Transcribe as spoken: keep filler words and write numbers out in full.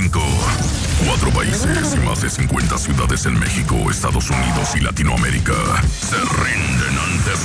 cinco. Cuatro países y más de cincuenta ciudades en México, Estados Unidos y Latinoamérica se rinden ante